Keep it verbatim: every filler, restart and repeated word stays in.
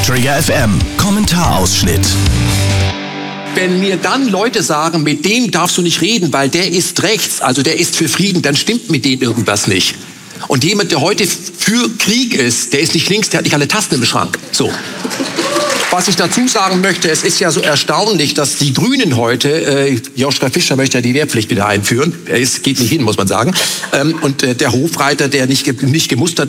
Trigger F M, Kommentarausschnitt. Wenn mir dann Leute sagen, mit dem darfst du nicht reden, weil der ist rechts, also der ist für Frieden, dann stimmt mit dem irgendwas nicht. Und jemand, der heute für Krieg ist, der ist nicht links, der hat nicht alle Tasten im Schrank. So. Was ich dazu sagen möchte, es ist ja so erstaunlich, dass die Grünen heute, äh, Joschka Fischer möchte ja die Wehrpflicht wieder einführen, es geht nicht hin, muss man sagen, ähm, und äh, der Hofreiter, der nicht, ge nicht gemustert